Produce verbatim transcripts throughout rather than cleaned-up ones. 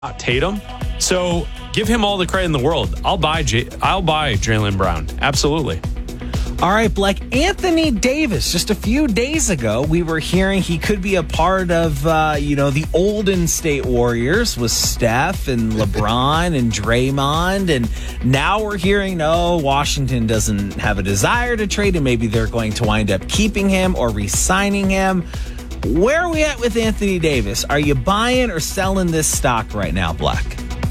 Tatum. So give him all the credit in the world. I'll buy J- I'll buy Jaylen Brown. Absolutely. All right, Black. Anthony Davis. Just a few days ago, we were hearing he could be a part of, uh, you know, the Golden State Warriors with Steph and LeBron and Draymond. And now we're hearing, no, Washington doesn't have a desire to trade him. Maybe they're going to wind up keeping him or re-signing him. Where are we at with Anthony Davis? Are you buying or selling this stock right now, Black?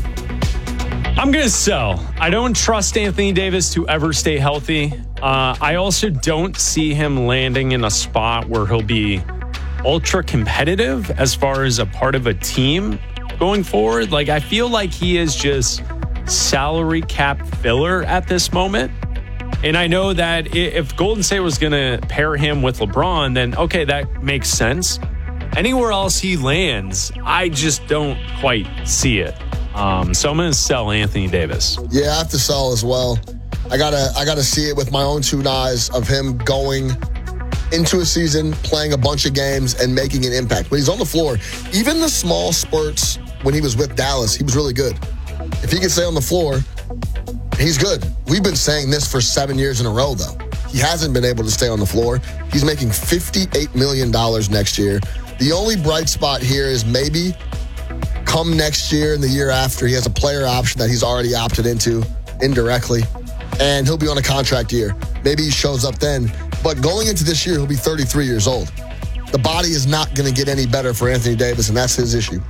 I'm going to sell. I don't trust Anthony Davis to ever stay healthy. Uh, I also don't see him landing in a spot where he'll be ultra competitive as far as a part of a team going forward. Like, I feel like he is just salary cap filler at this moment. And I know that if Golden State was going to pair him with LeBron, then okay, that makes sense. Anywhere else he lands, I just don't quite see it. Um, so I'm going to sell Anthony Davis. Yeah, I have to sell as well. I gotta, I gotta see it with my own two eyes of him going into a season, playing a bunch of games, and making an impact. When he's on the floor, even the small spurts when he was with Dallas, he was really good. If he can stay on the floor, he's good. We've been saying this for seven years in a row, though. He hasn't been able to stay on the floor. He's making fifty-eight million dollars next year. The only bright spot here is maybe come next year and the year after, he has a player option that he's already opted into indirectly, and he'll be on a contract year. Maybe he shows up then. But going into this year, he'll be thirty-three years old. The body is not going to get any better for Anthony Davis, and that's his issue.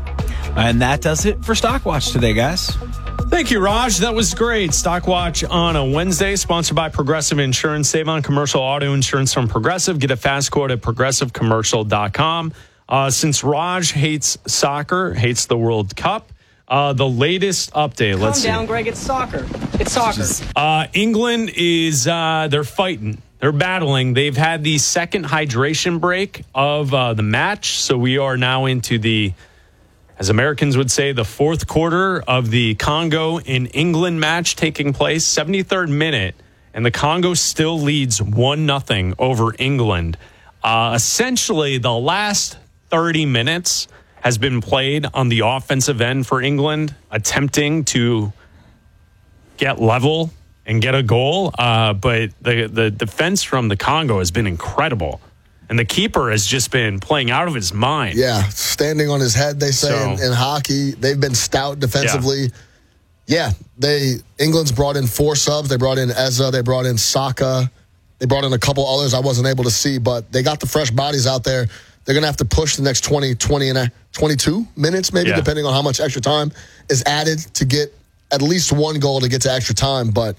And that does it for Stockwatch today, guys. Thank you, Raj. That was great. Stockwatch on a Wednesday, sponsored by Progressive Insurance. Save on commercial auto insurance from Progressive. Get a fast quote at progressive commercial dot com. Uh, since Raj hates soccer, hates the World Cup, uh, the latest update. Calm let's down, see. Greg. It's soccer. It's soccer. Uh, England is, uh, they're fighting. They're battling. They've had the second hydration break of uh, the match. So we are now into the, as Americans would say, the fourth quarter of the Congo and England match taking place. seventy-third minute, and the Congo still leads one nothing over England. Uh, essentially, the last thirty minutes has been played on the offensive end for England, attempting to get level and get a goal. Uh, but the, the defense from the Congo has been incredible. And the keeper has just been playing out of his mind. Yeah, standing on his head, they say, So, in, in hockey. They've been stout defensively. Yeah. yeah, they England's brought in four subs. They brought in Eza. They brought in Saka. They brought in a couple others I wasn't able to see, but they got the fresh bodies out there. They're going to have to push the next twenty, twenty and a, twenty-two minutes, maybe, yeah. depending on how much extra time is added to get at least one goal to get to extra time. But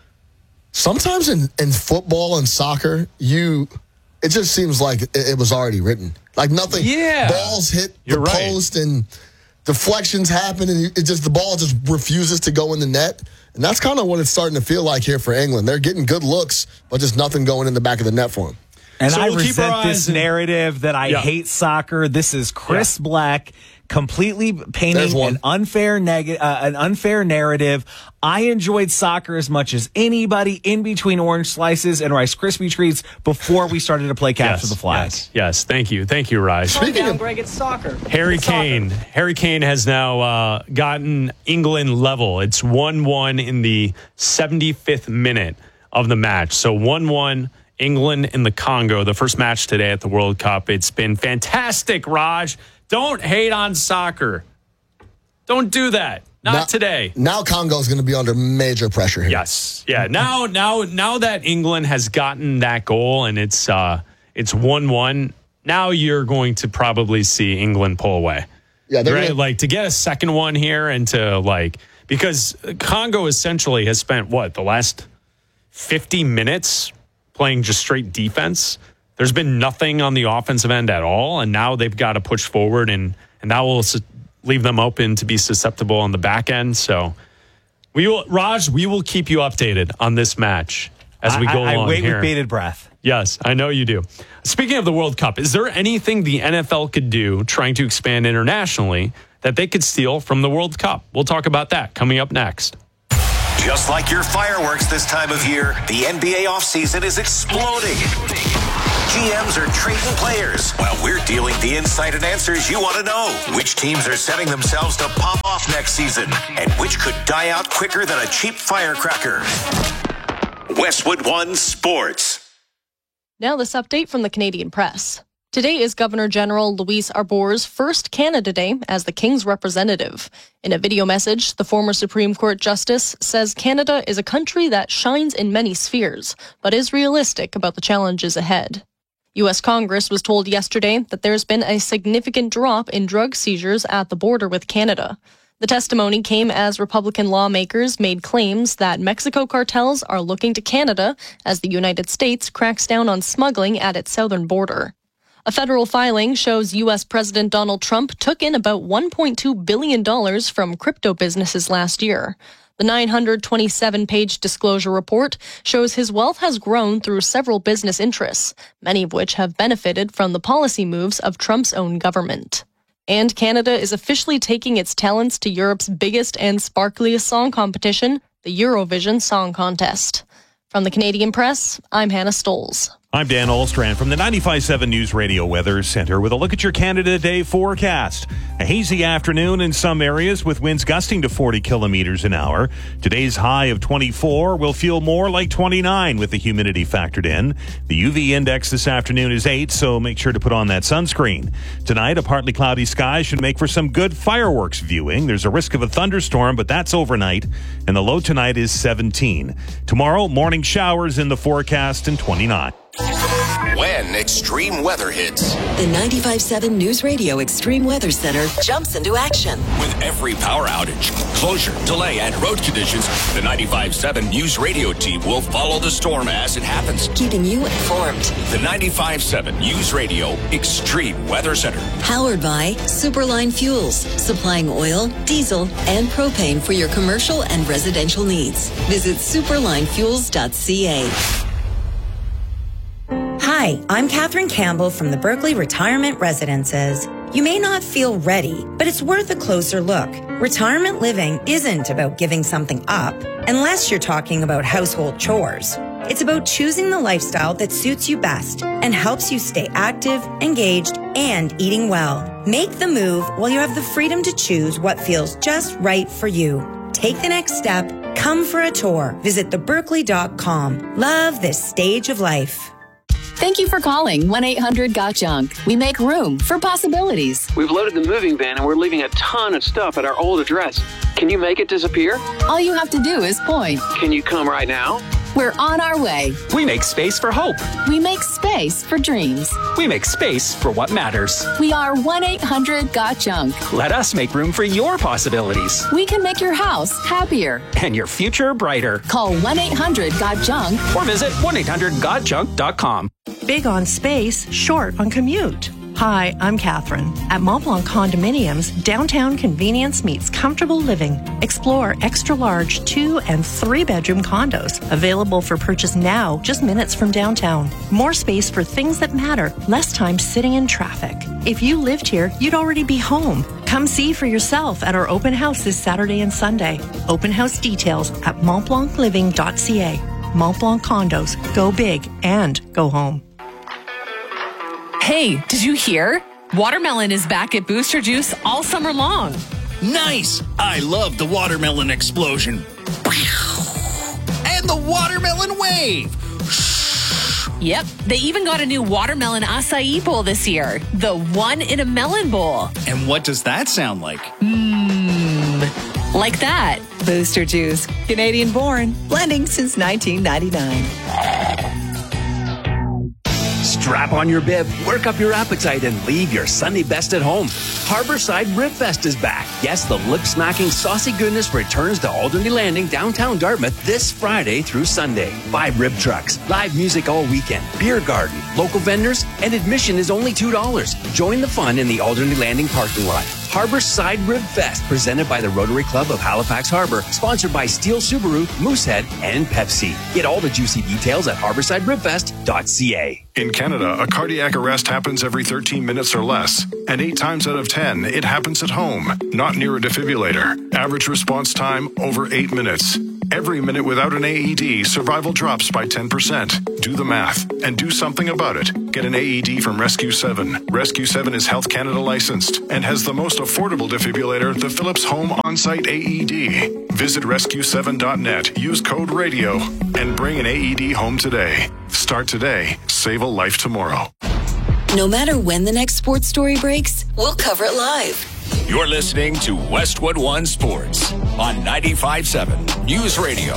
sometimes in, in football and soccer, you it just seems like it, it was already written. Like nothing. Yeah. Balls hit You're the right. post and deflections happen, and it just the ball just refuses to go in the net. And that's kind of what it's starting to feel like here for England. They're getting good looks, but just nothing going in the back of the net for them. And So I we'll keep our resent eyes this in- narrative that I Yeah. hate soccer. This is Chris Yeah. Black completely There's painting one. an unfair neg- uh, an unfair narrative. I enjoyed soccer as much as anybody in between orange slices and Rice Krispie treats before we started to play capture Yes, the flag. yes, yes. Thank you. Thank you, Raj. Calm Speaking down, of- Greg. It's soccer. Harry It's soccer. Kane. Harry Kane has now uh, gotten England level. It's one one in the seventy-fifth minute of the match. So one one, England in the Congo, the first match today at the World Cup. It's been fantastic, Raj. Don't hate on soccer. Don't do that. Not Now- today. Now Congo's going to be under major pressure here. Yes. Yeah. Now, now, now that England has gotten that goal and it's uh, it's one one. Now you're going to probably see England pull away. Yeah, they're right. gonna- Like to get a second one here and to like because Congo essentially has spent what the last fifty minutes playing just straight defense. There's been nothing on the offensive end at all, and now they've got to push forward, and and that will su- leave them open to be susceptible on the back end. So we will, Raj, we will keep you updated on this match as we I, go I, along I wait here. with bated breath. Yes, I know you do. Speaking of the World Cup, is there anything the N F L could do trying to expand internationally that they could steal from the World Cup? We'll talk about that coming up next. Just like your fireworks this time of year, the N B A offseason is exploding. G Ms are trading players while we're dealing the insight and answers you want to know. Which teams are setting themselves to pop off next season and which could die out quicker than a cheap firecracker. Westwood One Sports. Now this update from the Canadian Press. Today is Governor General Louise Arbour's first Canada Day as the King's representative. In a video message, the former Supreme Court Justice says Canada is a country that shines in many spheres, but is realistic about the challenges ahead. U S Congress was told yesterday that there's been a significant drop in drug seizures at the border with Canada. The testimony came as Republican lawmakers made claims that Mexico cartels are looking to Canada as the United States cracks down on smuggling at its southern border. A federal filing shows U S President Donald Trump took in about one point two billion dollars from crypto businesses last year. The nine hundred twenty-seven page disclosure report shows his wealth has grown through several business interests, many of which have benefited from the policy moves of Trump's own government. And Canada is officially taking its talents to Europe's biggest and sparkliest song competition, the Eurovision Song Contest. From the Canadian Press, I'm Hannah Stolz. I'm Dan Olstrand from the ninety-five point seven News Radio Weather Center with a look at your Canada Day forecast. A hazy afternoon in some areas with winds gusting to forty kilometers an hour. Today's high of twenty-four will feel more like twenty-nine with the humidity factored in. The U V index this afternoon is eight, so make sure to put on that sunscreen. Tonight, a partly cloudy sky should make for some good fireworks viewing. There's a risk of a thunderstorm, but that's overnight, and the low tonight is seventeen. Tomorrow, morning showers in the forecast and twenty-nine. When extreme weather hits, the ninety-five point seven News Radio Extreme Weather Center jumps into action. With every power outage, closure, delay, and road conditions, the ninety-five point seven News Radio team will follow the storm as it happens, keeping you informed. The ninety-five point seven News Radio Extreme Weather Center. Powered by Superline Fuels, supplying oil, diesel, and propane for your commercial and residential needs. Visit superline fuels dot c a. Hi, I'm Catherine Campbell from the Berkeley Retirement Residences. You may not feel ready, but it's worth a closer look. Retirement living isn't about giving something up, unless you're talking about household chores. It's about choosing the lifestyle that suits you best and helps you stay active, engaged, and eating well. Make the move while you have the freedom to choose what feels just right for you. Take the next step. Come for a tour. Visit the berkeley dot com. Love this stage of life. Thank you for calling one eight hundred got junk. We make room for possibilities. We've loaded the moving van and we're leaving a ton of stuff at our old address. Can you make it disappear? All you have to do is point. Can you come right now? We're on our way. We make space for hope. We make space for dreams. We make space for what matters. We are one eight hundred got junk. Let us make room for your possibilities. We can make your house happier. And your future brighter. Call one eight hundred got junk. Or visit one eight hundred got junk dot com. Big on space, short on commute. Hi, I'm Catherine. At Mont Blanc Condominiums, downtown convenience meets comfortable living. Explore extra-large two- and three-bedroom condos, available for purchase now, just minutes from downtown. More space for things that matter, less time sitting in traffic. If you lived here, you'd already be home. Come see for yourself at our open house this Saturday and Sunday. Open house details at mont blanc living dot c a. Mont Blanc Condos. Go big and go home. Hey, did you hear? Watermelon is back at Booster Juice all summer long. Nice! I love the watermelon explosion. And the watermelon wave. Yep, they even got a new watermelon acai bowl this year. The one in a melon bowl. And what does that sound like? Mmm, like that. Booster Juice, Canadian born, blending since nineteen ninety-nine. Strap on your bib, work up your appetite, and leave your Sunday best at home. Harborside Rib Fest is back. Yes, the lip-smacking saucy goodness returns to Alderney Landing, downtown Dartmouth, this Friday through Sunday. Five rib trucks, live music all weekend, beer garden, local vendors, and admission is only two dollars. Join the fun in the Alderney Landing parking lot. Harborside Rib Fest, presented by the Rotary Club of Halifax Harbor, sponsored by Steel Subaru, Moosehead, and Pepsi. Get all the juicy details at harborside rib fest dot c a. In Canada, a cardiac arrest happens every thirteen minutes or less, and eight times out of ten, it happens at home, not near a defibrillator. Average response time, over eight minutes. Every minute without an A E D, survival drops by ten percent. Do the math and do something about it. Get an A E D from Rescue seven. Rescue seven is Health Canada licensed and has the most affordable defibrillator, the Philips Home On-Site A E D. Visit rescue seven dot net, use code RADIO, and bring an A E D home today. Start today. Save a life tomorrow. No matter when the next sports story breaks, we'll cover it live. You're listening to Westwood One Sports on ninety-five point seven News Radio.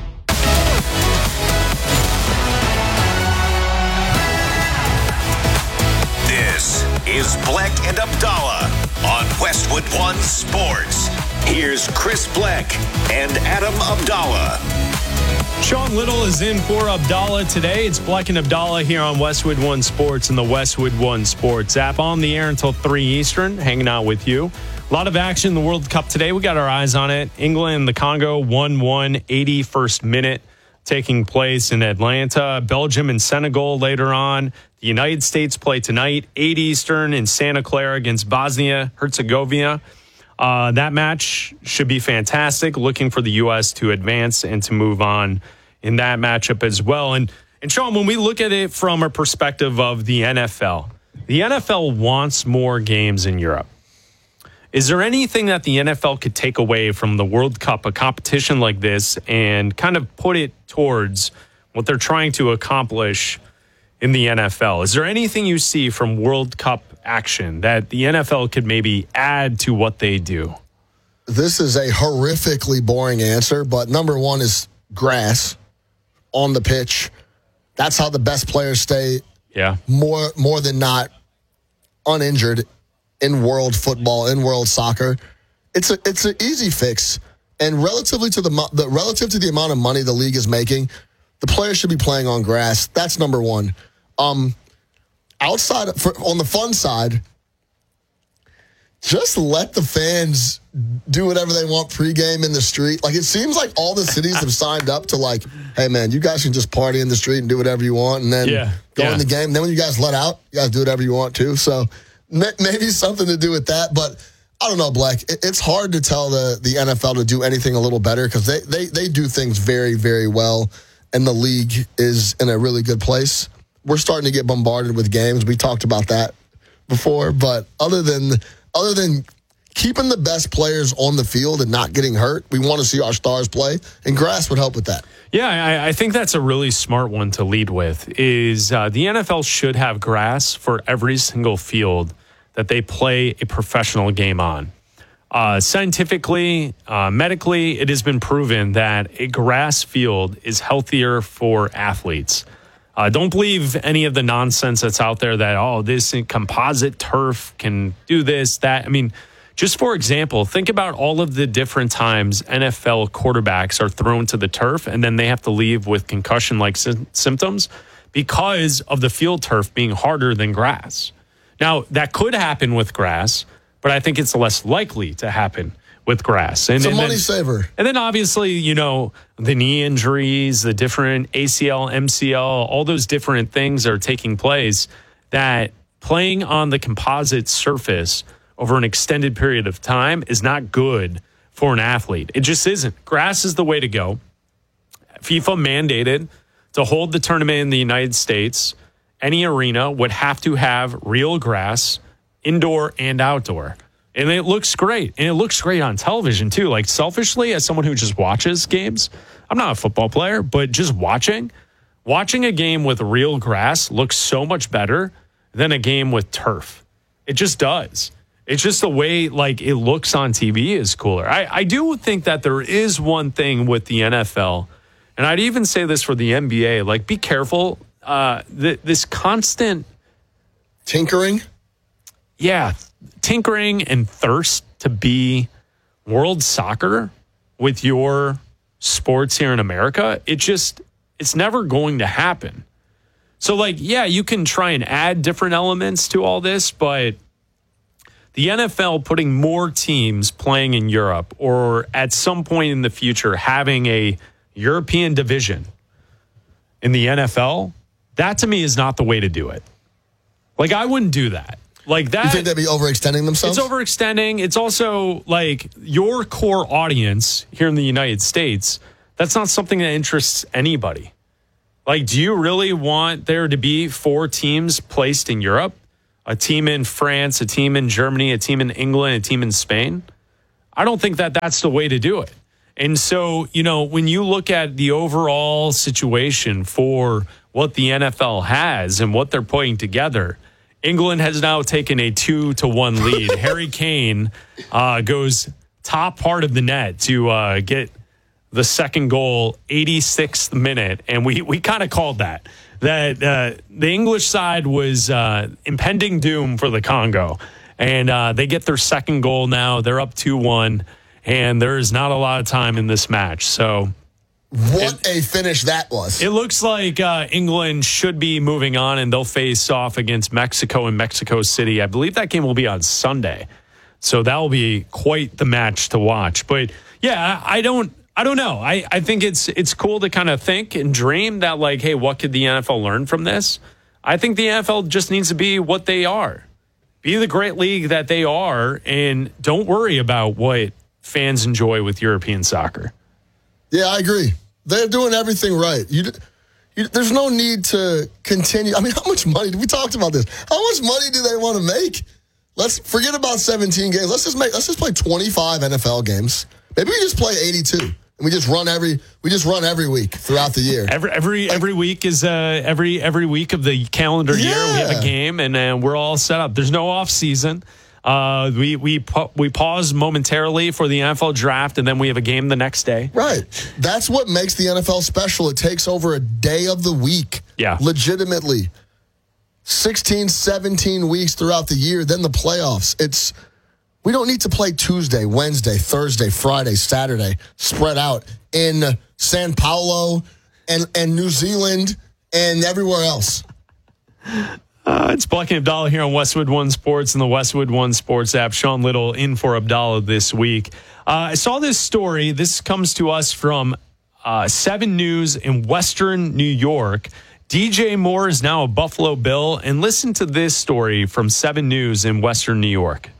This is Bleck and Abdallah on Westwood One Sports. Here's Chris Bleck and Adam Abdallah. Sean Little is in for Abdallah today. It's Bleck and Abdallah here on Westwood One Sports and the Westwood One Sports app. On the air until three Eastern, hanging out with you. A lot of action in the World Cup today. We got our eyes on it. England, the Congo, one one, eighty-first minute taking place in Atlanta. Belgium and Senegal later on. The United States play tonight, eight Eastern in Santa Clara against Bosnia-Herzegovina. Uh, that match should be fantastic. Looking for the U S to advance and to move on in that matchup as well. And, and Sean, when we look at it from a perspective of the N F L, the N F L wants more games in Europe. Is there anything that the N F L could take away from the World Cup, a competition like this, and kind of put it towards what they're trying to accomplish in the N F L? Is there anything you see from World Cup action that the N F L could maybe add to what they do? This is a horrifically boring answer, but number one is grass on the pitch. That's how the best players stay yeah. more more than not uninjured in world football, in world soccer. It's a it's an easy fix, and relatively to the, the relative to the amount of money the league is making, the players should be playing on grass. That's number one. Um, outside of, for, on the fun side, just let the fans do whatever they want pregame in the street. Like, it seems like all the cities have signed up to, like, hey, man, you guys can just party in the street and do whatever you want, and then yeah, go yeah. in the game. And then when you guys let out, you guys do whatever you want to. So maybe something to do with that. But I don't know, Black. It's hard to tell the, the N F L to do anything a little better because they, they, they do things very, very well, and the league is in a really good place. We're starting to get bombarded with games. We talked about that before. But other than other than keeping the best players on the field and not getting hurt, we want to see our stars play, and grass would help with that. Yeah, I, I think that's a really smart one to lead with, is uh, the N F L should have grass for every single field that they play a professional game on. Uh, scientifically, uh, medically, it has been proven that a grass field is healthier for athletes. Uh, don't believe any of the nonsense that's out there that, oh, this composite turf can do this, that. I mean, just for example, think about all of the different times N F L quarterbacks are thrown to the turf and then they have to leave with concussion-like sy- symptoms because of the field turf being harder than grass. Now, that could happen with grass, but I think it's less likely to happen with grass. And, it's a and money then, saver. And then obviously, you know, the knee injuries, the different A C L, M C L, all those different things are taking place that playing on the composite surface over an extended period of time is not good for an athlete. It just isn't. Grass is the way to go. FIFA mandated to hold the tournament in the United States. Any arena would have to have real grass, indoor and outdoor. And it looks great. And it looks great on television, too. Like, selfishly, as someone who just watches games, I'm not a football player, but just watching, watching a game with real grass looks so much better than a game with turf. It just does. It's just the way, like, it looks on T V is cooler. I, I do think that there is one thing with the N F L, and I'd even say this for the N B A, like, be careful. Uh, th- this constant tinkering. Yeah. Tinkering and thirst to be world soccer with your sports here in America, it just, it's never going to happen. So, like, yeah, you can try and add different elements to all this, but the N F L putting more teams playing in Europe, or at some point in the future having a European division in the N F L, that to me is not the way to do it. Like, I wouldn't do that. Like that. You think they'd be overextending themselves? It's overextending. It's also like your core audience here in the United States, That's not something that interests anybody. Like, do you really want there to be four teams placed in Europe? A team in France, a team in Germany, a team in England, a team in Spain? I don't think that that's the way to do it. And so, you know, when you look at the overall situation for what the N F L has and what they're putting together, England has now taken a two to one lead. Harry Kane uh, goes top part of the net to uh, get the second goal, eighty-sixth minute. And we, we kind of called that. That uh, the English side was uh, impending doom for the Congo. And uh, they get their second goal now. They're up two one. And there is not a lot of time in this match. So what it, a finish that was. It looks like uh, England should be moving on, and they'll face off against Mexico in Mexico City. I believe that game will be on Sunday. So that will be quite the match to watch. But, yeah, I don't I don't know. I, I think it's it's cool to kind of think and dream that, like, hey, what could the N F L learn from this? I think the N F L just needs to be what they are. Be the great league that they are, and don't worry about what fans enjoy with European soccer. Yeah, I agree. They're doing everything right. You, you, there's no need to continue. I mean, how much money? We talked about this. How much money do they want to make? Let's forget about seventeen games. Let's just make. Let's just play twenty-five N F L games. Maybe we just play eighty-two. And we just run every we just run every week throughout the year. Every every like, every week is uh, every every week of the calendar yeah. year we have a game, and uh, we're all set up. There's no off season. Uh, we we we pause momentarily for the N F L draft, and then we have a game the next day. Right. That's what makes the N F L special. It takes over a day of the week. Yeah. Legitimately. sixteen, seventeen weeks throughout the year, then the playoffs. It's we don't need to play Tuesday, Wednesday, Thursday, Friday, Saturday, spread out in San Paulo and, and New Zealand and everywhere else. Uh, it's Black and Abdallah here on Westwood One Sports and the Westwood One Sports app. Sean Little in for Abdallah this week. Uh, I saw this story. This comes to us from uh, seven News in Western New York. D J Moore is now a Buffalo Bill. And listen to this story from seven News in Western New York.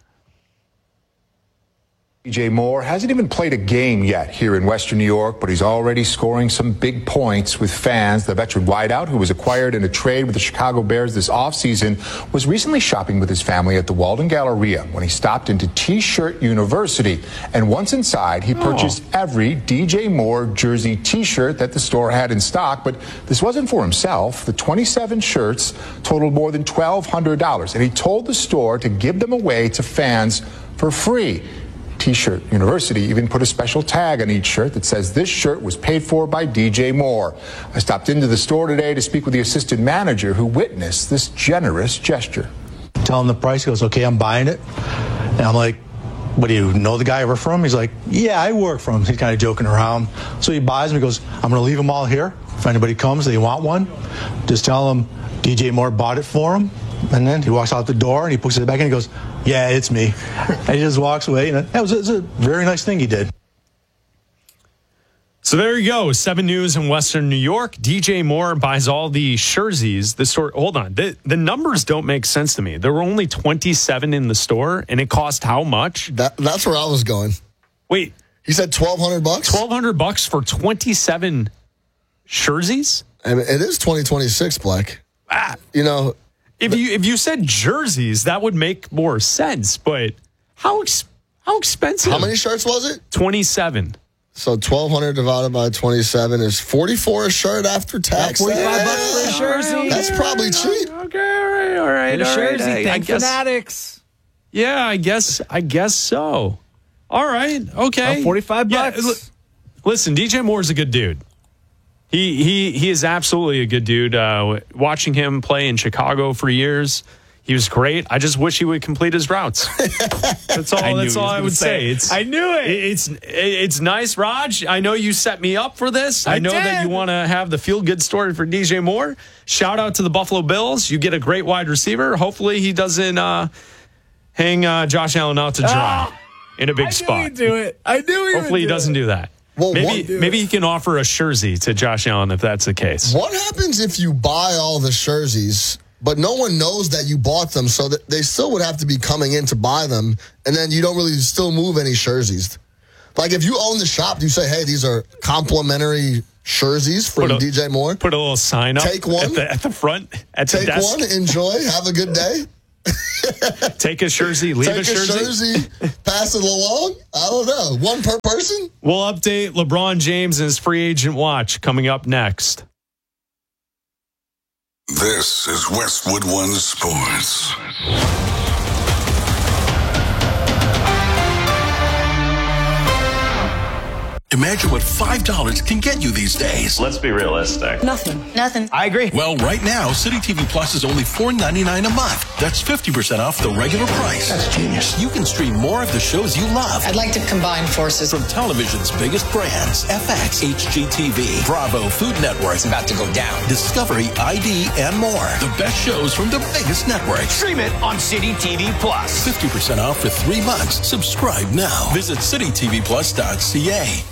D J Moore hasn't even played a game yet here in Western New York, but he's already scoring some big points with fans. The veteran wideout, who was acquired in a trade with the Chicago Bears this offseason, was recently shopping with his family at the Walden Galleria when he stopped into T-Shirt University. And once inside, he purchased oh. every D J Moore jersey T-shirt that the store had in stock. But this wasn't for himself. The twenty-seven shirts totaled more than twelve hundred dollars, and he told the store to give them away to fans for free. T-Shirt University even put a special tag on each shirt that says this shirt was paid for by D J Moore. I stopped into the store today to speak with the assistant manager who witnessed this generous gesture. Tell him the price. He goes, okay, I'm buying it. And I'm like, what, do you know the guy I work for him? He's like, yeah, I work for him. He's kind of joking around. So he buys them. He goes, I'm going to leave them all here. If anybody comes, they want one, just tell them D J Moore bought it for him. And then he walks out the door and he puts it back in and he goes, yeah, it's me. And he just walks away. And that was, it was a very nice thing he did. So there you go. seven News in Western New York. D J Moore buys all the jerseys. The store, hold on. The, the numbers don't make sense to me. There were only twenty-seven in the store, and it cost how much? That, that's where I was going. Wait. He said twelve hundred bucks? twelve hundred bucks for twenty-seven jerseys? I mean, it is twenty twenty-six, Black. Ah. You know. If you if you said jerseys, that would make more sense. But how ex- how expensive? How many shirts was it? twenty-seven. So twelve hundred divided by twenty-seven is forty-four a shirt after tax. forty-five bucks for a jersey. That's probably cheap. Okay, all right, all right. Get a all jersey, right. thank I guess, Fanatics. Yeah, I guess I guess so. All right, okay. Uh, forty-five bucks. Yeah, l- listen, D J Moore's a good dude. He he he is absolutely a good dude. Uh, watching him play in Chicago for years, he was great. I just wish he would complete his routes. That's all. That's all I would say. say. It's I knew it. It's it's nice, Raj. I know you set me up for this. I, I know did. that you want to have the feel good story for D J Moore. Shout out to the Buffalo Bills. You get a great wide receiver. Hopefully, he doesn't uh, hang uh, Josh Allen out to dry oh, in a big I spot. I knew he'd do it. I knew he Hopefully, would he do doesn't it. do that. Well, maybe what, maybe he can offer a jersey to Josh Allen if that's the case. What happens if you buy all the jerseys, but no one knows that you bought them, so that they still would have to be coming in to buy them, and then you don't really still move any jerseys? Like, if you own the shop, do you say, hey, these are complimentary jerseys from a, D J Moore? Put a little sign up. Take one. At the, at the front, at Take the desk. one, enjoy, have a good day. Take a jersey, leave Take a jersey. a jersey, pass it along. I don't know. One per person? We'll update LeBron James and his free agent watch coming up next. This is Westwood One Sports. Imagine what five dollars can get you these days. Let's be realistic. Nothing. Nothing. I agree. Well, right now, City T V Plus is only four ninety-nine a month. That's fifty percent off the regular price. That's genius. You can stream more of the shows you love. I'd like to combine forces. From television's biggest brands, F X, H G T V, Bravo, Food Network. It's about to go down. Discovery, I D, and more. The best shows from the biggest networks. Stream it on City T V Plus. fifty percent off for three months. Subscribe now. Visit city t v plus dot c a.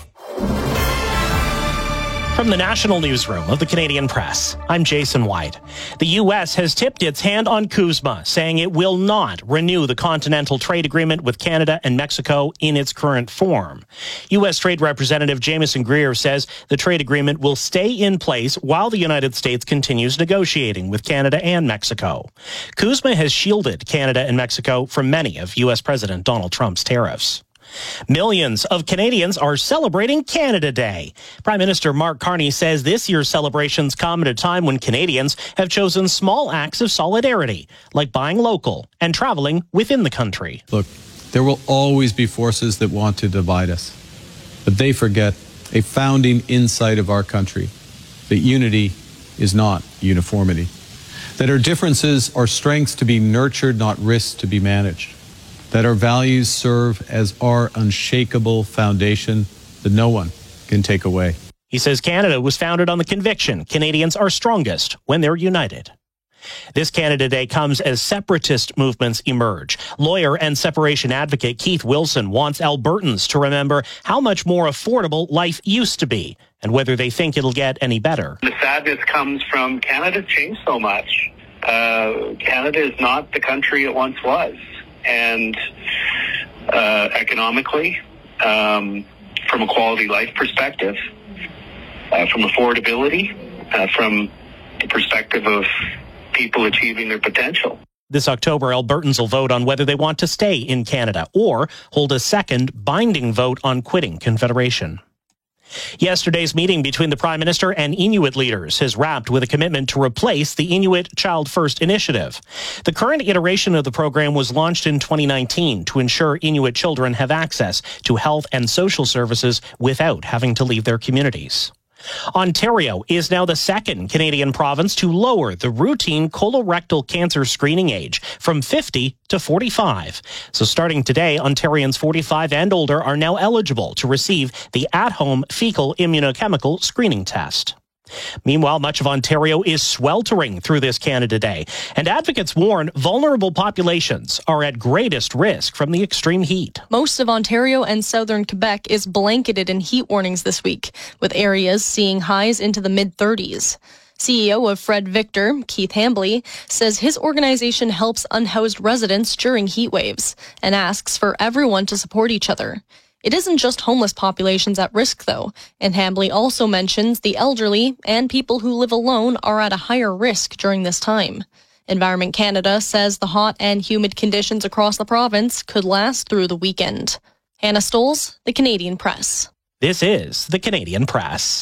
From the national newsroom of the Canadian Press, I'm Jason White. The U S has tipped its hand on CUSMA, saying it will not renew the Continental Trade Agreement with Canada and Mexico in its current form. U S Trade Representative Jamieson Greer says the trade agreement will stay in place while the United States continues negotiating with Canada and Mexico. CUSMA has shielded Canada and Mexico from many of U S President Donald Trump's tariffs. Millions of Canadians are celebrating Canada Day. Prime Minister Mark Carney says this year's celebrations come at a time when Canadians have chosen small acts of solidarity, like buying local and traveling within the country. Look, there will always be forces that want to divide us, but they forget a founding insight of our country, that unity is not uniformity, that our differences are strengths to be nurtured, not risks to be managed, that our values serve as our unshakable foundation that no one can take away. He says Canada was founded on the conviction Canadians are strongest when they're united. This Canada Day comes as separatist movements emerge. Lawyer and separation advocate Keith Wilson wants Albertans to remember how much more affordable life used to be and whether they think it'll get any better. The sadness comes from Canada's changed so much. Uh, Canada is not the country it once was. And uh, economically, um, from a quality life perspective, uh, from affordability, uh, from the perspective of people achieving their potential. This October, Albertans will vote on whether they want to stay in Canada or hold a second binding vote on quitting Confederation. Yesterday's meeting between the Prime Minister and Inuit leaders has wrapped with a commitment to replace the Inuit Child First Initiative. The current iteration of the program was launched in twenty nineteen to ensure Inuit children have access to health and social services without having to leave their communities. Ontario is now the second Canadian province to lower the routine colorectal cancer screening age from fifty to forty-five. So starting today, Ontarians forty-five and older are now eligible to receive the at-home fecal immunochemical screening test. Meanwhile, much of Ontario is sweltering through this Canada Day, and advocates warn vulnerable populations are at greatest risk from the extreme heat. Most of Ontario and southern Quebec is blanketed in heat warnings this week, with areas seeing highs into the mid thirties. C E O of Fred Victor, Keith Hambley, says his organization helps unhoused residents during heat waves and asks for everyone to support each other. It isn't just homeless populations at risk, though, and Hambley also mentions the elderly and people who live alone are at a higher risk during this time. Environment Canada says the hot and humid conditions across the province could last through the weekend. Hannah Stoles, The Canadian Press. This is The Canadian Press.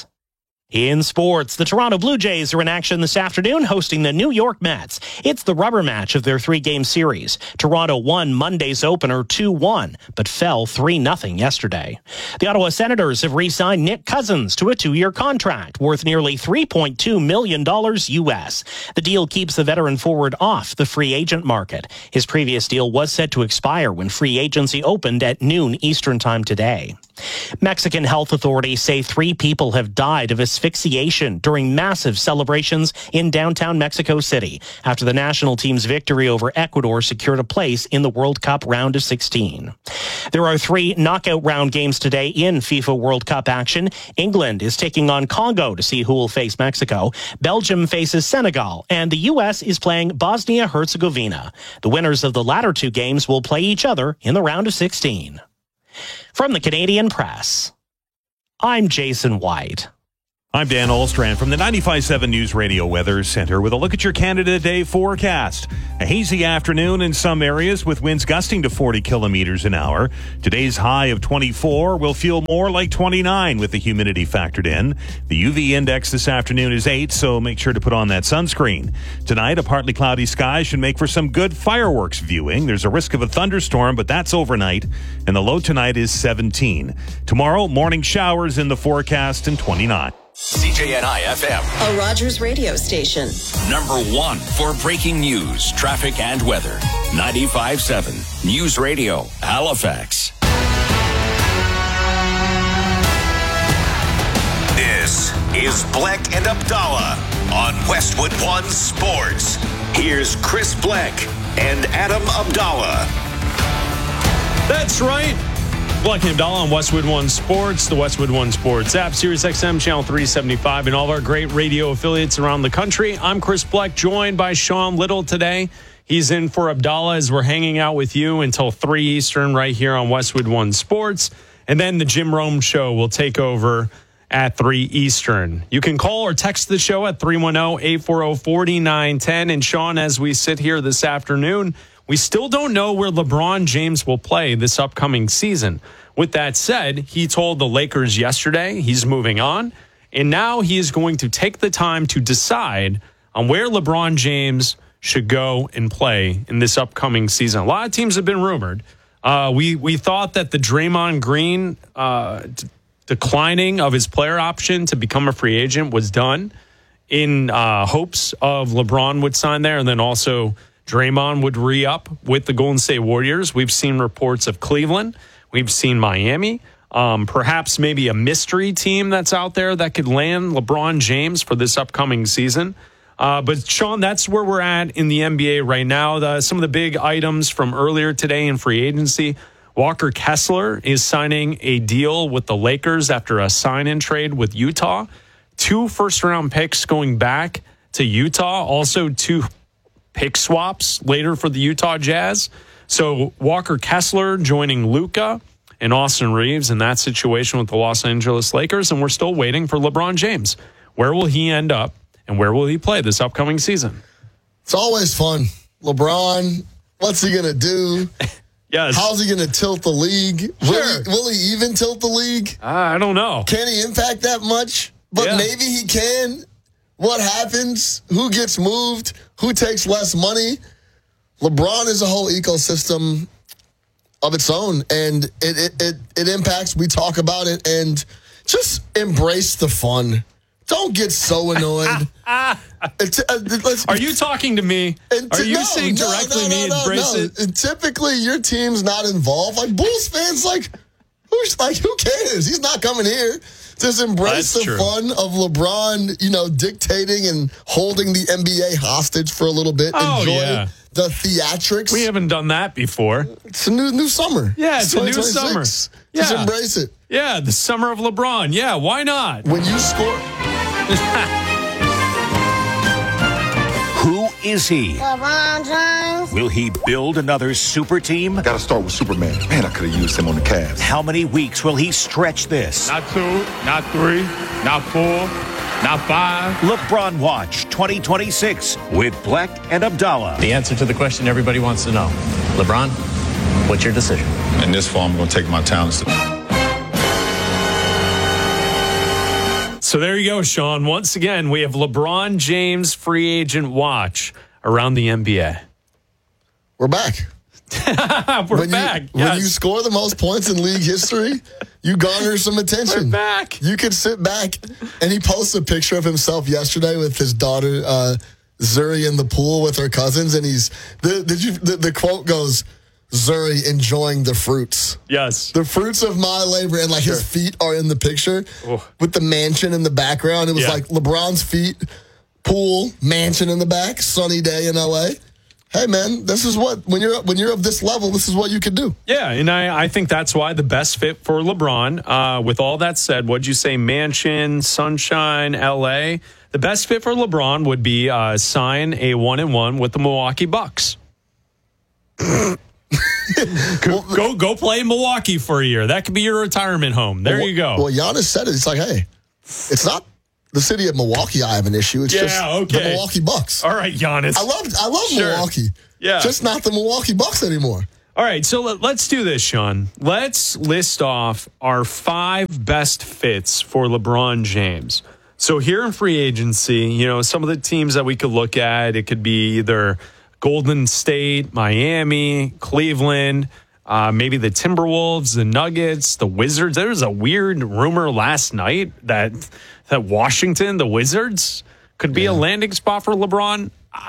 In sports, the Toronto Blue Jays are in action this afternoon hosting the New York Mets. It's the rubber match of their three-game series. Toronto won Monday's opener two one, but fell three nothing yesterday. The Ottawa Senators have re-signed Nick Cousins to a two-year contract worth nearly three point two million dollars U S. The deal keeps the veteran forward off the free agent market. His previous deal was set to expire when free agency opened at noon Eastern Time today. Mexican health authorities say three people have died of asphyxiation during massive celebrations in downtown Mexico City after the national team's victory over Ecuador secured a place in the World Cup round of sixteen. There are three knockout round games today in FIFA World Cup action. England is taking on Congo to see who will face Mexico. Belgium faces Senegal, and the U S is playing Bosnia-Herzegovina. The winners of the latter two games will play each other in the round of sixteen. From the Canadian Press, I'm Jason White. I'm Dan Olstrand from the ninety-five point seven News Radio Weather Center with a look at your Canada Day forecast. A hazy afternoon in some areas with winds gusting to forty kilometers an hour. Today's high of twenty-four will feel more like twenty-nine with the humidity factored in. The U V index this afternoon is eight, so make sure to put on that sunscreen. Tonight, a partly cloudy sky should make for some good fireworks viewing. There's a risk of a thunderstorm, but that's overnight, and the low tonight is seventeen. Tomorrow, morning showers in the forecast and twenty-nine. C J N I F M, A Rogers radio station. number one for breaking news, traffic, and weather. ninety-five point seven News Radio, Halifax. This is Bleck and Abdallah on Westwood One Sports. Here's Chris Bleck and Adam Abdallah. That's right. Bleck and Abdallah on Westwood One Sports, the Westwood One Sports app, Sirius X M, Channel three seventy-five, and all of our great radio affiliates around the country. I'm Chris Bleck, joined by Sean Little today. He's in for Abdallah as we're hanging out with you until three Eastern right here on Westwood One Sports. And then the Jim Rome Show will take over at three Eastern. You can call or text the show at three one zero, eight four zero, four nine one zero. And Sean, as we sit here this afternoon, we still don't know where LeBron James will play this upcoming season. With that said, he told the Lakers yesterday he's moving on, and now he is going to take the time to decide on where LeBron James should go and play in this upcoming season. A lot of teams have been rumored. Uh, we we thought that the Draymond Green uh, d- declining of his player option to become a free agent was done in uh, hopes of LeBron would sign there, and then also Draymond would re-up with the Golden State Warriors. We've seen reports of Cleveland. We've seen Miami. Um, perhaps maybe a mystery team that's out there that could land LeBron James for this upcoming season. Uh, but, Sean, that's where we're at in the N B A right now. The, some of the big items from earlier today in free agency. Walker Kessler is signing a deal with the Lakers after a sign-in trade with Utah. Two first-round picks going back to Utah. Also, two pick swaps later for the Utah Jazz. So Walker Kessler joining Luka and Austin Reeves in that situation with the Los Angeles Lakers. And we're still waiting for LeBron James. Where will he end up and where will he play this upcoming season? It's always fun. LeBron, what's he going to do? Yes. How's he going to tilt the league? Sure. Will, he, will he even tilt the league? Uh, I don't know. Can he impact that much? But Yeah. maybe he can. What happens? Who gets moved? Who takes less money? LeBron is a whole ecosystem of its own, and it it, it it impacts. We talk about it, and just embrace the fun. Don't get so annoyed. It's, uh, let's- Are you talking to me? and Are t- you no, saying no, directly no, no, me no, embrace no. it? And typically, your team's not involved. Like Bulls fans, like who's like who cares? He's not coming here. Just embrace That's the true. fun of LeBron, you know, dictating and holding the N B A hostage for a little bit. Oh, Enjoy yeah. the theatrics. We haven't done that before. It's a new new summer. Yeah, it's a new twenty summer. twenty-six. Yeah. Just embrace it. Yeah, the summer of LeBron. Yeah, why not? When you score. Who is he? LeBron James. Will he build another super team? Gotta start with Superman. Man, I could have used him on the Cavs. How many weeks will he stretch this? Not two, not three, not four, not five. LeBron Watch twenty twenty-six with Bleck and Abdallah. The answer to the question everybody wants to know. LeBron, what's your decision? In this fall, I'm going to take my talents to. So there you go, Sean. Once again, we have LeBron James free agent watch around the N B A. We're back. We're when back. You, yes. When you score the most points in league history, you garner some attention. We're back. You could sit back, and he posted a picture of himself yesterday with his daughter uh, Zuri in the pool with her cousins, and he's the did you the, the quote goes, Zuri enjoying the fruits. Yes. The fruits of my labor, and like Sure. his feet are in the picture Oh. with the mansion in the background. It was Yeah. like LeBron's feet, pool, mansion in the back, sunny day in L A. Hey man, this is what when you're when you're of this level, this is what you can do. Yeah, and I, I think that's why the best fit for LeBron. Uh, with all that said, what'd you say? Mansion, sunshine, L A. The best fit for LeBron would be uh, sign a one and one with the Milwaukee Bucks. go, go go play in Milwaukee for a year. That could be your retirement home. There well, you go. Well, Giannis said it. It's like, hey, it's not the city of Milwaukee I have an issue. It's yeah, just okay. the Milwaukee Bucks. All right, Giannis. I love I love sure. Milwaukee. Yeah. Just not the Milwaukee Bucks anymore. All right, so let, let's do this, Sean. Let's list off our five best fits for LeBron James. So here in free agency, you know, some of the teams that we could look at, it could be either Golden State, Miami, Cleveland, uh, maybe the Timberwolves, the Nuggets, the Wizards. There was a weird rumor last night that that Washington, the Wizards, could be yeah. a landing spot for LeBron. I,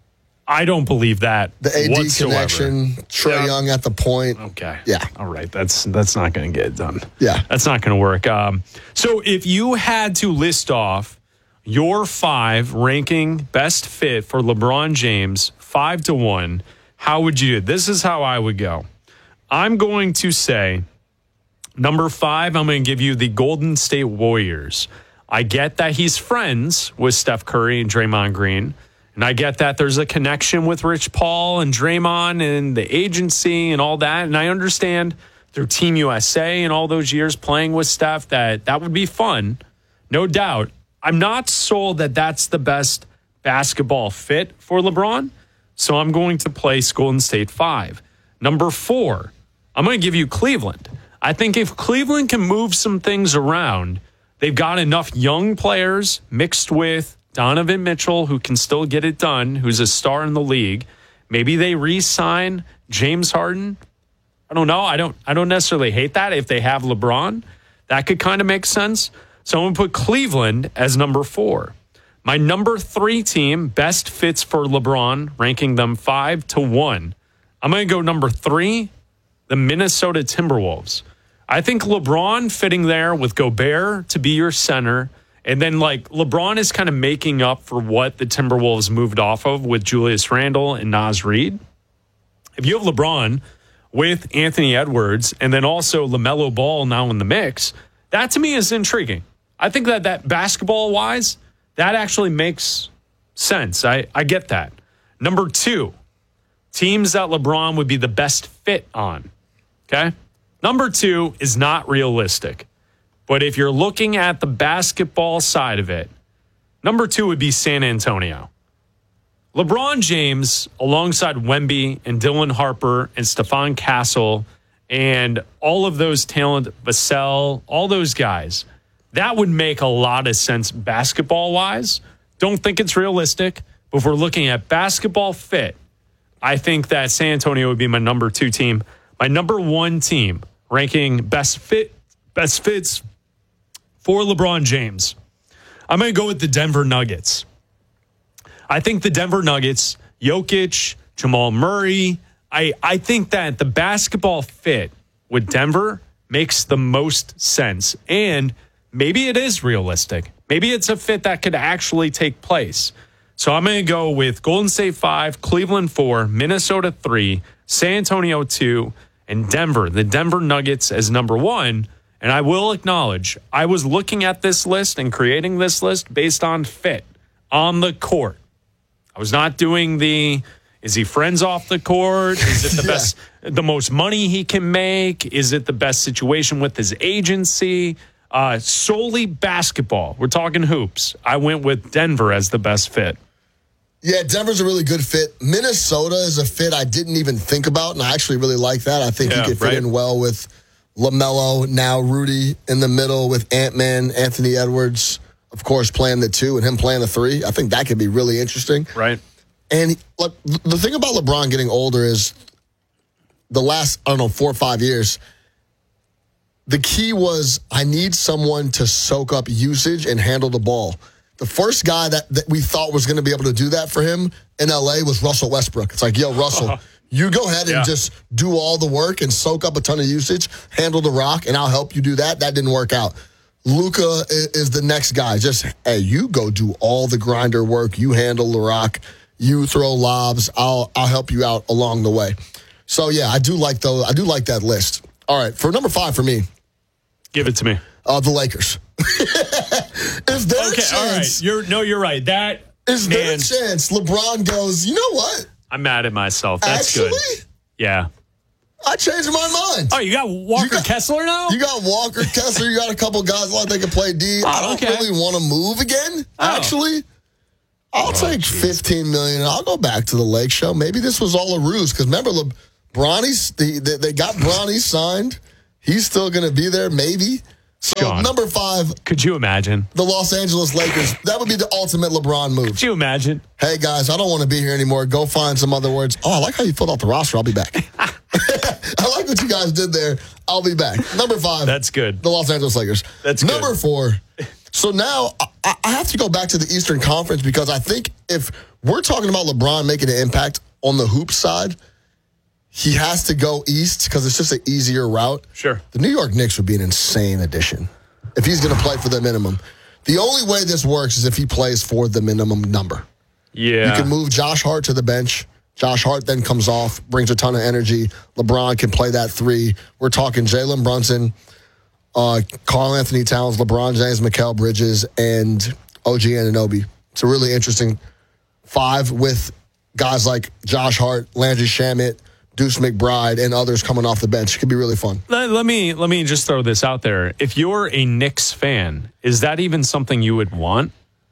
I don't believe that. The A D whatsoever. connection, Trae yeah. Young at the point. Okay. Yeah. All right. That's that's not going to get it done. Yeah. That's not going to work. Um, so if you had to list off your five ranking best fit for LeBron James, five to one, how would you do it? This is how I would go. I'm going to say number five, I'm going to give you the Golden State Warriors. I get that he's friends with Steph Curry and Draymond Green. And I get that there's a connection with Rich Paul and Draymond and the agency and all that. And I understand through Team U S A and all those years playing with Steph that that would be fun, no doubt. I'm not sold that that's the best basketball fit for LeBron. So I'm going to place Golden State five. Number four, I'm going to give you Cleveland. I think if Cleveland can move some things around, they've got enough young players mixed with Donovan Mitchell, who can still get it done, who's a star in the league. Maybe they re-sign James Harden. I don't know. I don't I don't necessarily hate that if they have LeBron. That could kind of make sense. So I'm going to put Cleveland as number four. My number three team, best fits for LeBron, ranking them five to one. I'm going to go number three, the Minnesota Timberwolves. I think LeBron fitting there with Gobert to be your center. And then, like, LeBron is kind of making up for what the Timberwolves moved off of with Julius Randle and Naz Reid. If you have LeBron with Anthony Edwards and then also LaMelo Ball now in the mix, that to me is intriguing. I think that that basketball-wise, that actually makes sense. I, I get that. Number two, teams that LeBron would be the best fit on. Okay? Number two is not realistic. But if you're looking at the basketball side of it, number two would be San Antonio. LeBron James, alongside Wemby and Dylan Harper and Stephon Castle and all of those talent, Vassell, all those guys, that would make a lot of sense basketball-wise. Don't think it's realistic, but if we're looking at basketball fit, I think that San Antonio would be my number two team. My number one team, ranking best fit, best fits for LeBron James, I'm going to go with the Denver Nuggets. I think the Denver Nuggets, Jokic, Jamal Murray, I, I think that the basketball fit with Denver makes the most sense. And maybe it is realistic. Maybe it's a fit that could actually take place. So I'm going to go with Golden State five, Cleveland four, Minnesota three, San Antonio two, and Denver. The Denver Nuggets as number one. And I will acknowledge, I was looking at this list and creating this list based on fit on the court. I was not doing the, is he friends off the court? Is it the yeah. best, the most money he can make? Is it the best situation with his agency? Uh, solely basketball. We're talking hoops. I went with Denver as the best fit. Yeah, Denver's a really good fit. Minnesota is a fit I didn't even think about, and I actually really like that. I think yeah, he could fit right? in well with LaMelo, now Rudy in the middle with Ant-Man, Anthony Edwards, of course, playing the two and him playing the three. I think that could be really interesting. Right. And look, the thing about LeBron getting older is the last, I don't know, four or five years, the key was I need someone to soak up usage and handle the ball. The first guy that, that we thought was going to be able to do that for him in L A was Russell Westbrook. It's like, yo, Russell, you go ahead and yeah. just do all the work and soak up a ton of usage, handle the rock, and I'll help you do that. That didn't work out. Luka is, is the next guy. Just, hey, you go do all the grinder work. You handle the rock. You throw lobs. I'll I'll help you out along the way. So, yeah, I do like those. I do like that list. All right, for number five for me. Give it to me. Uh, the Lakers. Is there okay, a chance? All right. You're, no, you're right. That Is man, there a chance LeBron goes, you know what? I'm mad at myself. That's Actually? good. Yeah. I changed my mind. Oh, you got Walker you got, Kessler now? You got Walker Kessler. You got a couple guys like they can play D. Oh, I don't okay. really want to move again, oh. actually. I'll oh, take geez. fifteen million dollars. I'll go back to the Lake Show. Maybe this was all a ruse because remember, Le- Bronny's, they, they got Bronny signed. He's still going to be there, maybe. So, John, number five. Could you imagine? The Los Angeles Lakers. That would be the ultimate LeBron move. Could you imagine? Hey, guys, I don't want to be here anymore. Go find some other words. Oh, I like how you filled out the roster. I'll be back. I like what you guys did there. I'll be back. Number five. That's good. The Los Angeles Lakers. That's Number good. four. So now I, I have to go back to the Eastern Conference because I think if we're talking about LeBron making an impact on the hoop side, he has to go east because it's just an easier route. Sure. The New York Knicks would be an insane addition if he's going to play for the minimum. The only way this works is if he plays for the minimum number. Yeah. You can move Josh Hart to the bench. Josh Hart then comes off, brings a ton of energy. LeBron can play that three. We're talking Jalen Brunson, uh, Karl Anthony Towns, LeBron James, Mikal Bridges, and O G Anunoby. It's a really interesting five with guys like Josh Hart, Landry Shamet, Deuce McBride, and others coming off the bench. It could be really fun. Let, let me let me just throw this out there. If you're a Knicks fan, is that even something you would want?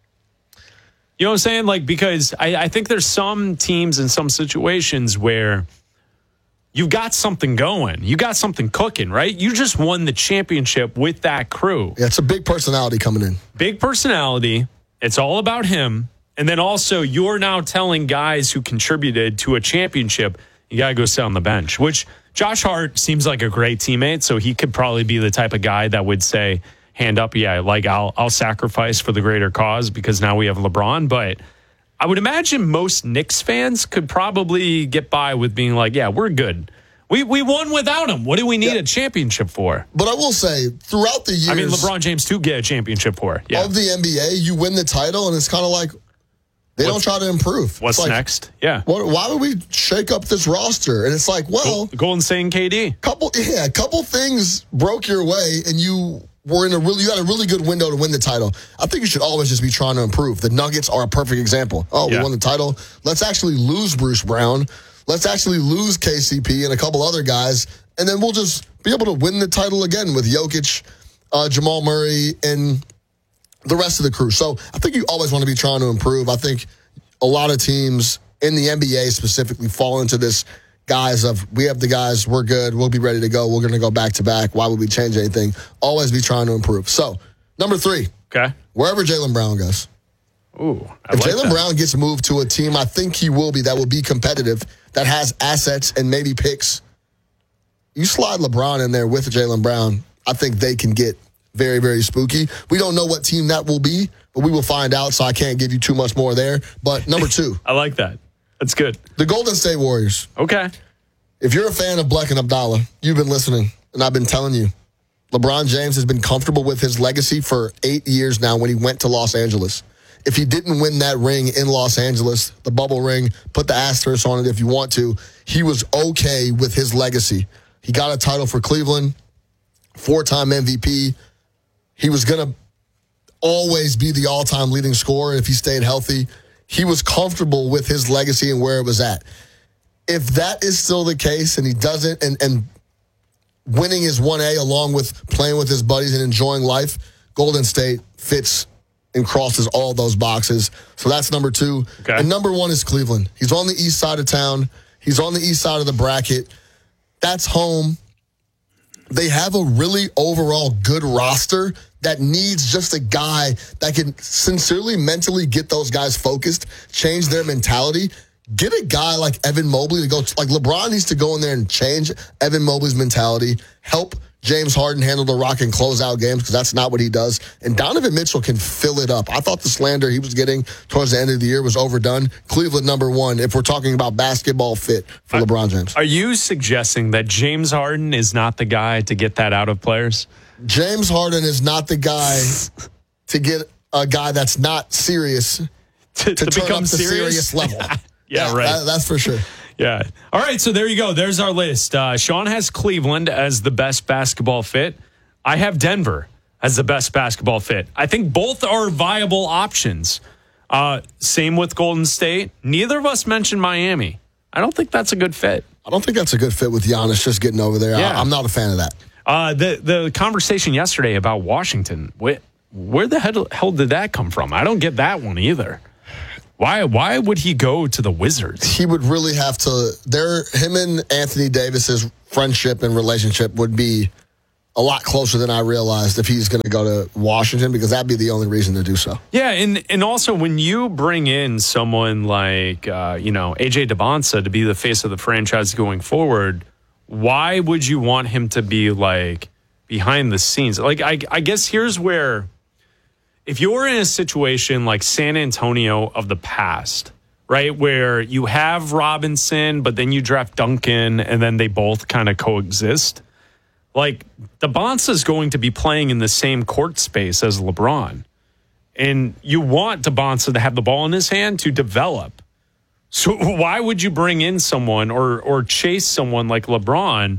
You know what I'm saying? Like, because I, I think there's some teams in some situations where you've got something going. You got something cooking, right? You just won the championship with that crew. Yeah, it's a big personality coming in. Big personality. It's all about him. And then also you're now telling guys who contributed to a championship, you got to go sit on the bench, which Josh Hart seems like a great teammate. So he could probably be the type of guy that would say, hand up, yeah, like I'll I'll sacrifice for the greater cause because now we have LeBron. But I would imagine most Knicks fans could probably get by with being like, yeah, we're good. We we won without him. What do we need yeah. a championship for? But I will say, throughout the years... I mean, LeBron James too get a championship for. Yeah. Of the N B A, you win the title, and it's kind of like they what's, don't try to improve. What's like, next? Yeah. What, why would we shake up this roster? And it's like, well... Golden State and K D. Couple, yeah, a couple things broke your way, and you... We're in a really, you had a really good window to win the title. I think you should always just be trying to improve. The Nuggets are a perfect example. Oh, yeah. we won the title. Let's actually lose Bruce Brown. Let's actually lose K C P and a couple other guys, and then we'll just be able to win the title again with Jokic, uh, Jamal Murray, and the rest of the crew. So I think you always want to be trying to improve. I think a lot of teams in the N B A specifically fall into this guys of, we have the guys, we're good, we'll be ready to go, we're going to go back to back, why would we change anything? Always be trying to improve. So, number three. Okay. Wherever Jaylen Brown goes. Ooh, I If like Jaylen that. Brown gets moved to a team, I think he will be, that will be competitive, that has assets and maybe picks. You slide LeBron in there with Jaylen Brown, I think they can get very, very spooky. We don't know what team that will be, but we will find out, so I can't give you too much more there. But number two. I like that. That's good. The Golden State Warriors. Okay. If you're a fan of Bleck and Abdallah, you've been listening, and I've been telling you, LeBron James has been comfortable with his legacy for eight years now when he went to Los Angeles. If he didn't win that ring in Los Angeles, the bubble ring, put the asterisk on it if you want to, he was okay with his legacy. He got a title for Cleveland, four-time M V P. He was going to always be the all-time leading scorer if he stayed healthy. He was comfortable with his legacy and where it was at. If that is still the case and he doesn't, and, and winning is one A along with playing with his buddies and enjoying life, Golden State fits and crosses all those boxes. So that's number two. Okay. And number one is Cleveland. He's on the east side of town. He's on the east side of the bracket. That's home. They have a really overall good roster that needs just a guy that can sincerely, mentally get those guys focused, change their mentality. Get a guy like Evan Mobley to go, like LeBron needs to go in there and change Evan Mobley's mentality, help James Harden handle the rock and close out games because that's not what he does. And Donovan Mitchell can fill it up. I thought the slander he was getting towards the end of the year was overdone. Cleveland number one, if we're talking about basketball fit for are, LeBron James. Are you suggesting that James Harden is not the guy to get that out of players? James Harden is not the guy to get a guy that's not serious to, to, to turn become up the serious, serious level. yeah, yeah, right. That, that's for sure. Yeah. All right, so there you go. There's our list. Uh, Sean has Cleveland as the best basketball fit. I have Denver as the best basketball fit. I think both are viable options. Uh, same with Golden State. Neither of us mentioned Miami. I don't think that's a good fit. I don't think that's a good fit with Giannis just getting over there. Yeah. I, I'm not a fan of that. Uh, the the conversation yesterday about Washington, where, where the hell, hell did that come from? I don't get that one either. Why why would he go to the Wizards? He would really have to. There, him and Anthony Davis's friendship and relationship would be a lot closer than I realized if he's going to go to Washington, because that'd be the only reason to do so. Yeah, and and also when you bring in someone like uh, you know A J Debonsa to be the face of the franchise going forward, why would you want him to be like behind the scenes? Like I I guess here's where, if you're in a situation like San Antonio of the past, right, where you have Robinson, but then you draft Duncan, and then they both kind of coexist. Like, Debonsa is going to be playing in the same court space as LeBron. And you want Debonsa to have the ball in his hand to develop. So why would you bring in someone or or chase someone like LeBron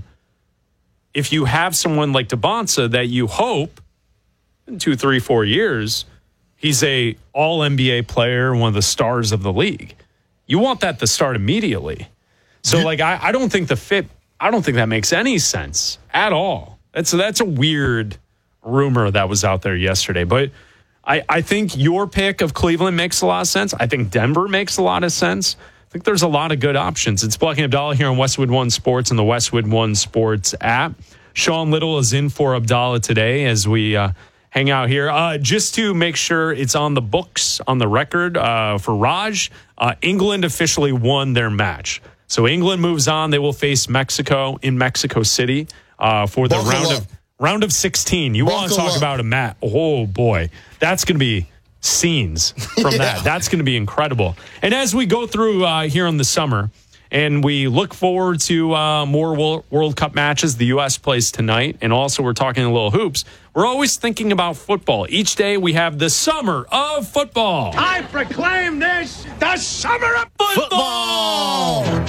if you have someone like Debonsa that you hope in two, three, four years, he's a all N B A player, one of the stars of the league? You want that to start immediately. So, like, I, I don't think the fit... I don't think that makes any sense at all. That's that's a weird rumor that was out there yesterday. But I, I think your pick of Cleveland makes a lot of sense. I think Denver makes a lot of sense. I think there's a lot of good options. It's Black and Abdallah here on Westwood One Sports and the Westwood One Sports app. Sean Little is in for Abdallah today as we uh, hang out here. Uh, just to make sure it's on the books, on the record uh, for Raj, uh, England officially won their match. So England moves on. They will face Mexico in Mexico City uh, for the Buckle round up. of round of sixteen. You want to Buckle talk up. about a mat? Oh boy, that's going to be scenes from Yeah. that. That's going to be incredible. And as we go through uh, here in the summer, and we look forward to uh, more World, World Cup matches. The U S plays tonight, and also we're talking a little hoops. We're always thinking about football. Each day we have the summer of football. I proclaim this the summer of Football! What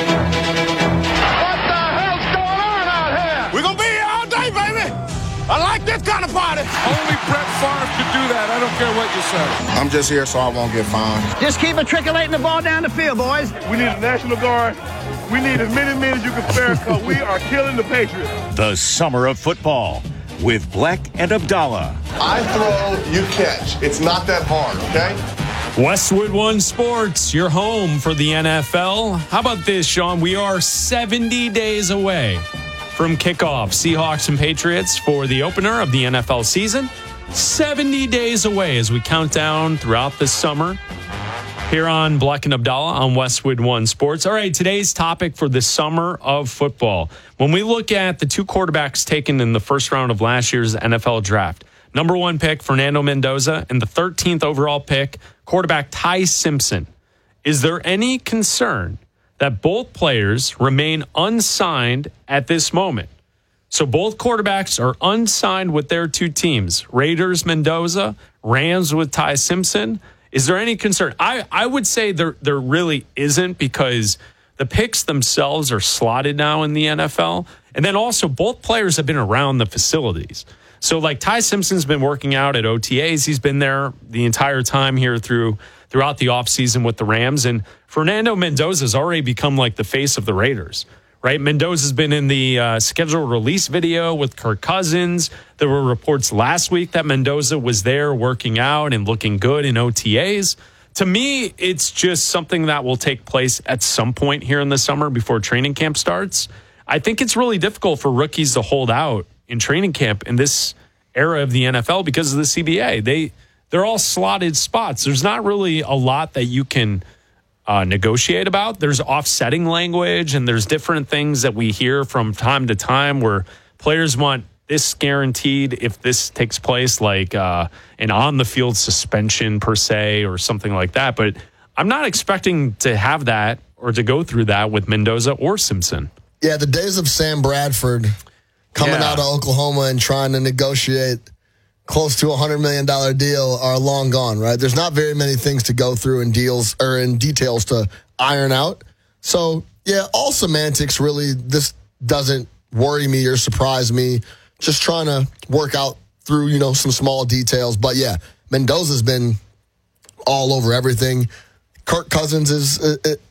the hell's going on out here? We're going to be here all day, baby. I like this kind of party. Only Brett Favre could do that. I don't care what you say. I'm just here so I won't get fined. Just keep matriculating the ball down the field, boys. We need a National Guard. We need as many men as you can spare because we are killing the Patriots. The summer of football with Black and Abdallah. I throw, you catch. It's not that hard, okay? Westwood One Sports, your home for the N F L. How about this, Sean? We are seventy days away from kickoff. Seahawks and Patriots for the opener of the N F L season. seventy days away as we count down throughout the summer here on Black and Abdallah on Westwood One Sports. All right, today's topic for the summer of football. When we look at the two quarterbacks taken in the first round of last year's N F L draft, number one pick, Fernando Mendoza, and the thirteenth overall pick, quarterback Ty Simpson. Is there any concern that both players remain unsigned at this moment? So both quarterbacks are unsigned with their two teams, Raiders Mendoza, Rams with Ty Simpson. Is there any concern? I, I would say there there really isn't, because the picks themselves are slotted now in the N F L. And then also both players have been around the facilities. So like Ty Simpson's been working out at O T As. He's been there the entire time here through throughout the offseason with the Rams. And Fernando Mendoza's already become like the face of the Raiders, right? Mendoza's been in the uh, scheduled release video with Kirk Cousins. There were reports last week that Mendoza was there working out and looking good in O T As. To me, it's just something that will take place at some point here in the summer before training camp starts. I think it's really difficult for rookies to hold out in training camp in this era of the N F L because of the C B A. They, they're all slotted spots. There's not really a lot that you can uh, negotiate about. There's offsetting language, and there's different things that we hear from time to time where players want this guaranteed if this takes place, like uh, an on-the-field suspension per se or something like that. But I'm not expecting to have that or to go through that with Mendoza or Simpson. Yeah, the days of Sam Bradford coming Yeah. out of Oklahoma and trying to negotiate close to a one hundred million dollars deal are long gone, right? There's not very many things to go through in deals or in details to iron out. So, yeah, all semantics, really. This doesn't worry me or surprise me. Just trying to work out through, you know, some small details. But, yeah, Mendoza's been all over everything. Kirk Cousins is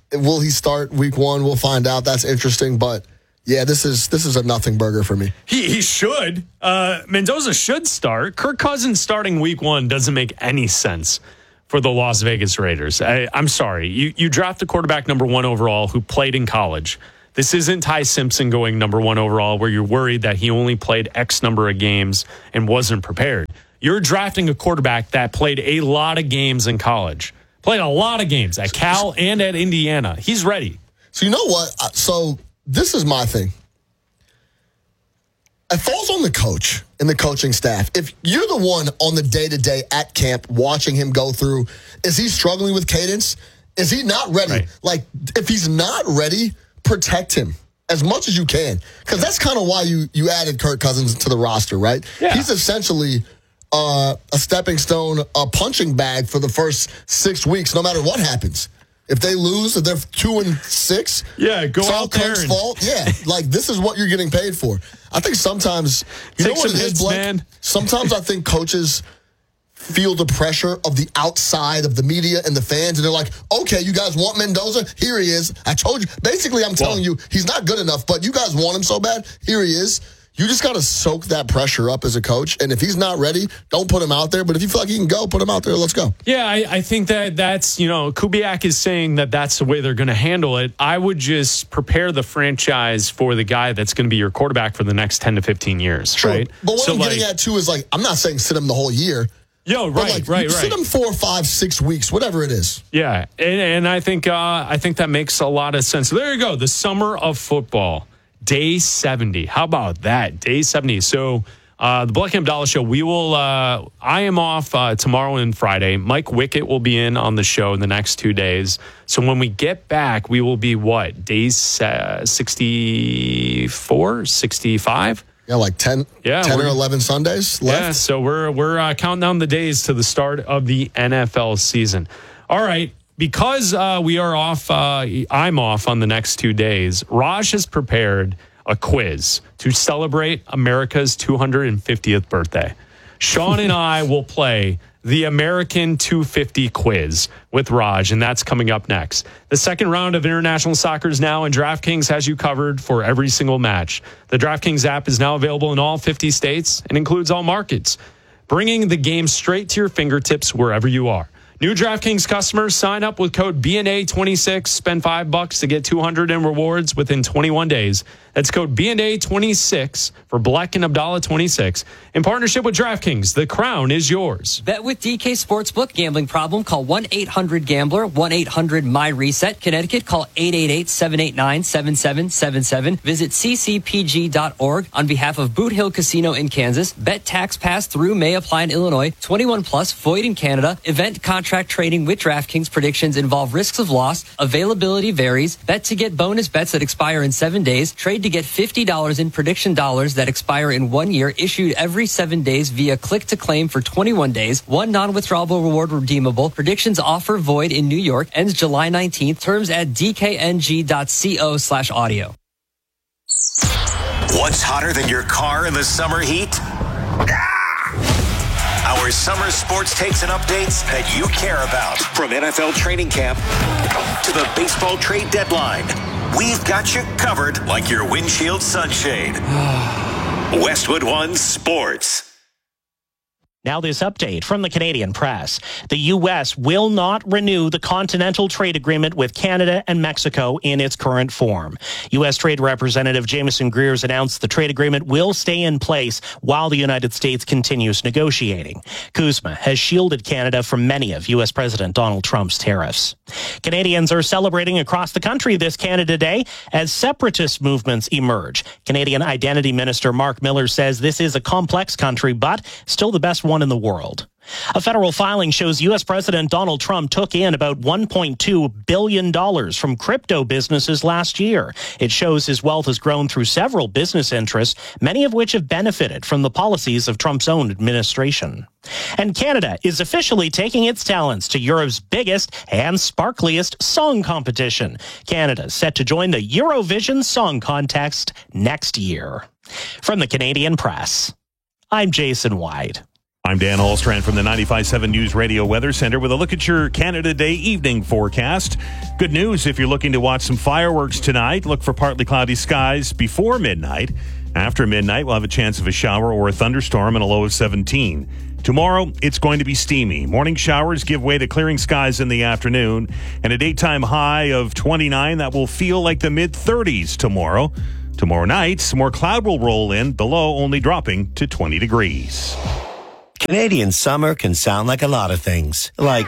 will he start week one? We'll find out. That's interesting, but yeah, this is this is a nothing burger for me. He he should. Uh, Mendoza should start. Kirk Cousins starting week one doesn't make any sense for the Las Vegas Raiders. I, I'm sorry. You you draft a quarterback number one overall who played in college. This isn't Ty Simpson going number one overall where you're worried that he only played X number of games and wasn't prepared. You're drafting a quarterback that played a lot of games in college. Played a lot of games at Cal and at Indiana. He's ready. So you know what? So this is my thing. It falls on the coach and the coaching staff. If you're the one on the day-to-day at camp watching him go through, is he struggling with cadence? Is he not ready? Right. Like, if he's not ready, protect him as much as you can. Because that's kind of why you, you added Kirk Cousins to the roster, right? Yeah. He's essentially uh, a stepping stone, a punching bag for the first six weeks, no matter what happens. If they lose, if they're two and six, yeah, go it's all out there Kirk's and... fault. Yeah, like this is what you're getting paid for. I think sometimes, you Take know what it hits, is, Blake? man. Sometimes I think coaches feel the pressure of the outside of the media and the fans, and they're like, okay, you guys want Mendoza? Here he is. I told you. Basically, I'm telling well, you, he's not good enough, but you guys want him so bad. Here he is. You just got to soak that pressure up as a coach. And if he's not ready, don't put him out there. But if you feel like he can go, put him out there. Let's go. Yeah, I, I think that that's, you know, Kubiak is saying that that's the way they're going to handle it. I would just prepare the franchise for the guy that's going to be your quarterback for the next ten to fifteen years, sure. right? But what so I'm like, getting at, too, is like, I'm not saying sit him the whole year. Yo, right, like, right, right. Sit him four, five, six weeks, whatever it is. Yeah, and, and I think uh, I think that makes a lot of sense. So there you go. The summer of football. Day seventy. How about that? Day seventy. So uh, the Black and Abdallah Show, we will, uh, I am off uh, tomorrow and Friday. Mike Wickett will be in on the show in the next two days. So when we get back, we will be what? Days uh, sixty-four, sixty-five? Yeah, like ten, yeah, ten or eleven Sundays left. Yeah, so we're, we're uh, counting down the days to the start of the N F L season. All right. Because uh, we are off, uh, I'm off on the next two days, Raj has prepared a quiz to celebrate America's two hundred fiftieth birthday. Sean and I will play the American two fifty quiz with Raj, and that's coming up next. The second round of international soccer is now, and DraftKings has you covered for every single match. The DraftKings app is now available in all fifty states and includes all markets, bringing the game straight to your fingertips wherever you are. New DraftKings customers sign up with code B N A twenty-six. Spend five bucks to get two hundred in rewards within twenty-one days. That's code B N A twenty-six for Black and Abdallah twenty-six. In partnership with DraftKings, the crown is yours. Bet with D K Sportsbook. Gambling problem? Call one eight hundred gambler, one eight hundred M Y reset. Connecticut, call eight eight eight, seven eight nine, seven seven seven seven. Visit c c p g dot org on behalf of Boot Hill Casino in Kansas. Bet tax pass through may apply in Illinois. twenty-one plus, void in Canada. Event contract trading with DraftKings. Predictions involve risks of loss. Availability varies. Bet to get bonus bets that expire in seven days. Trade to get fifty dollars in prediction dollars that expire in one year. Issued every seven days via click to claim for twenty-one days. One non-withdrawable reward redeemable. Predictions offer void in New York. Ends July nineteenth. Terms at d k n g dot co slash audio. What's hotter than your car in the summer heat? Our summer sports takes and updates that you care about. From N F L training camp to the baseball trade deadline, we've got you covered like your windshield sunshade. Westwood One Sports. Now this update from the Canadian Press. The U S will not renew the Continental Trade Agreement with Canada and Mexico in its current form. U S Trade Representative Jameson Greer's announced the trade agreement will stay in place while the United States continues negotiating. Kuzma has shielded Canada from many of U S President Donald Trump's tariffs. Canadians are celebrating across the country this Canada Day as separatist movements emerge. Canadian Identity Minister Mark Miller says this is a complex country, but still the best one in the world. A federal filing shows U S President Donald Trump took in about one point two billion dollars from crypto businesses last year. It shows his wealth has grown through several business interests, many of which have benefited from the policies of Trump's own administration. And Canada is officially taking its talents to Europe's biggest and sparkliest song competition. Canada is set to join the Eurovision Song Contest next year. From the Canadian Press, I'm Jason White. I'm Dan Holstrand from the ninety-five point seven News Radio Weather Center with a look at your Canada Day evening forecast. Good news if you're looking to watch some fireworks tonight. Look for partly cloudy skies before midnight. After midnight, we'll have a chance of a shower or a thunderstorm and a low of seventeen. Tomorrow, it's going to be steamy. Morning showers give way to clearing skies in the afternoon, and a daytime high of twenty-nine that will feel like the mid-thirties tomorrow. Tomorrow night, some more cloud will roll in, below only dropping to twenty degrees. Canadian summer can sound like a lot of things, like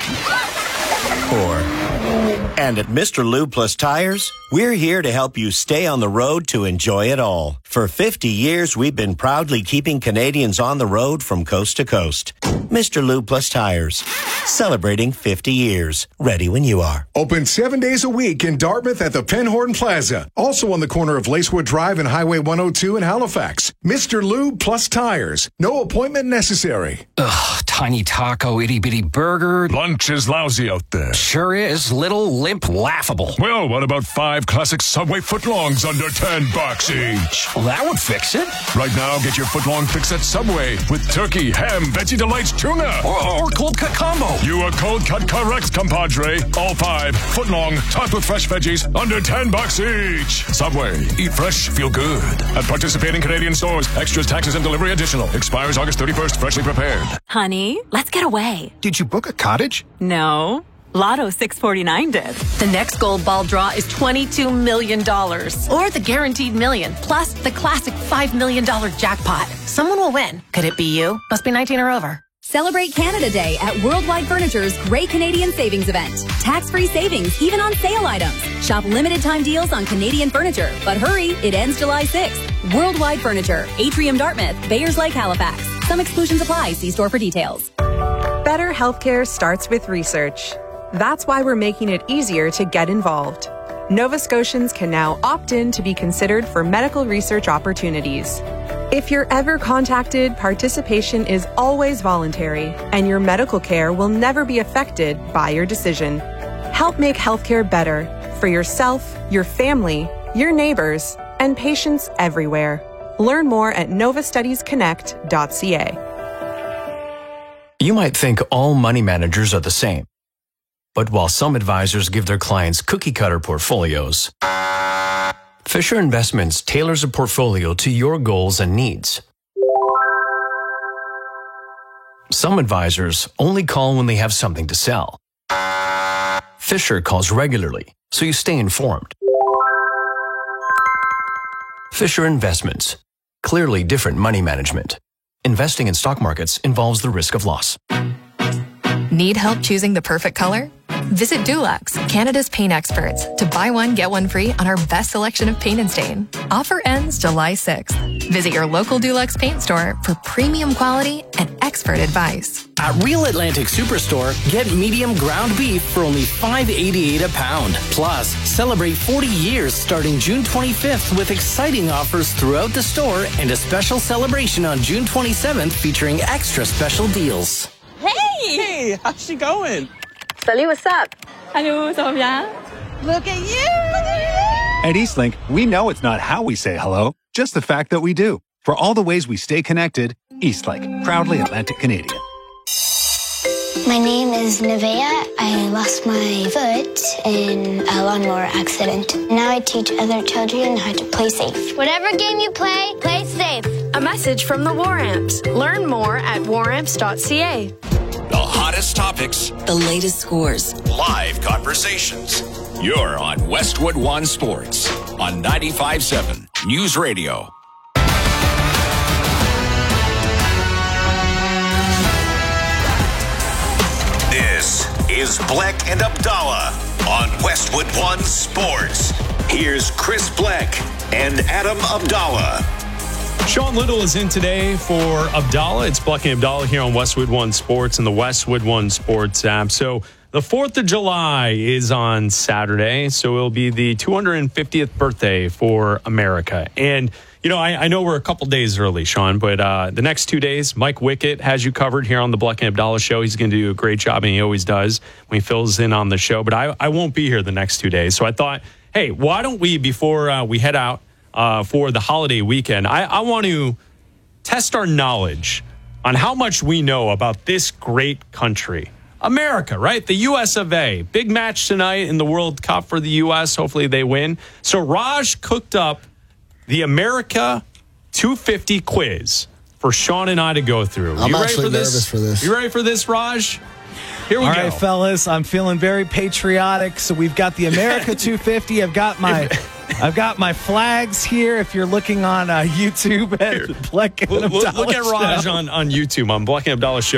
or. And at Mister Lube Plus Tires, we're here to help you stay on the road to enjoy it all. For fifty years, we've been proudly keeping Canadians on the road from coast to coast. Mister Lube Plus Tires, celebrating fifty years. Ready when you are. Open seven days a week in Dartmouth at the Penhorn Plaza. Also on the corner of Lacewood Drive and Highway one oh two in Halifax. Mister Lube Plus Tires. No appointment necessary. Ugh, tiny taco, itty-bitty burger. Lunch is lousy out there. Sure is. Little, limp, laughable. Well, what about five classic Subway footlongs under ten bucks each? Well, that would fix it. Right now, get your footlong fix at Subway with turkey, ham, Veggie Delights tuna. Or, or cold cut combo. You are cold cut correct, compadre. All five footlong, topped with fresh veggies, under ten bucks each. Subway. Eat fresh, feel good. At participating Canadian stores. Extras, taxes, and delivery additional. Expires August thirty-first. Freshly prepared. Honey, let's get away. Did you book a cottage? No. Lotto six forty-nine did. The next gold ball draw is twenty-two million dollars. Or the guaranteed million, plus the classic five million dollars jackpot. Someone will win. Could it be you? Must be nineteen or over. Celebrate Canada Day at Worldwide Furniture's Great Canadian Savings Event. Tax-free savings, even on sale items. Shop limited-time deals on Canadian furniture. But hurry, it ends July sixth. Worldwide Furniture, Atrium Dartmouth, Bayers Lake Halifax. Some exclusions apply. See store for details. Better healthcare starts with research. That's why we're making it easier to get involved. Nova Scotians can now opt in to be considered for medical research opportunities. If you're ever contacted, participation is always voluntary, and your medical care will never be affected by your decision. Help make healthcare better for yourself, your family, your neighbors, and patients everywhere. Learn more at nova studies connect dot c a. You might think all money managers are the same. But while some advisors give their clients cookie-cutter portfolios, Fisher Investments tailors a portfolio to your goals and needs. Some advisors only call when they have something to sell. Fisher calls regularly, so you stay informed. Fisher Investments. Clearly different money management. Investing in stock markets involves the risk of loss. Need help choosing the perfect color? Visit Dulux, Canada's paint experts, to buy one, get one free on our best selection of paint and stain. Offer ends July sixth. Visit your local Dulux paint store for premium quality and expert advice. At Real Atlantic Superstore, get medium ground beef for only five eighty-eight a pound. Plus, celebrate forty years starting June twenty-fifth with exciting offers throughout the store and a special celebration on June twenty-seventh featuring extra special deals. Hey! Hey, how's she going? Salut, what's up? Hello, ça va bien? Look at you! At Eastlink, we know it's not how we say hello, just the fact that we do. For all the ways we stay connected, Eastlink, proudly Atlantic Canadian. My name is Nevaeh. I lost my foot in a lawnmower accident. Now I teach other children how to play safe. Whatever game you play, play safe. A message from the War Amps. Learn more at war amps dot c a. The hottest topics, the latest scores, live conversations. You're on Westwood One Sports on ninety-five point seven News Radio. This is Bleck and Abdallah on Westwood One Sports. Here's Chris Bleck and Adam Abdallah. Sean Little is in today for Abdallah. It's Bleck and Abdallah here on Westwood One Sports and the Westwood One Sports app. So the fourth of July is on Saturday, so it'll be the two hundred fiftieth birthday for America. And, you know, I, I know we're a couple days early, Sean, but uh, the next two days, Mike Wickett has you covered here on the Bleck and Abdallah show. He's going to do a great job, and he always does when he fills in on the show. But I, I won't be here the next two days. So I thought, hey, why don't we, before uh, we head out, Uh, for the holiday weekend, I, I want to test our knowledge on how much we know about this great country. America, right? The U S of A. Big match tonight in the World Cup for the U S. Hopefully they win. So Raj cooked up the America two fifty quiz for Sean and I to go through. I'm you ready actually for this? nervous for this. You ready for this, Raj? Here we All go. right, fellas, I'm feeling very patriotic. So we've got the America two fifty. I've got my I've got my flags here. If you're looking on uh, YouTube at Bleck and Look, look, Abdallah look at Raj Show. on, on YouTube on Bleck and Abdallah Show.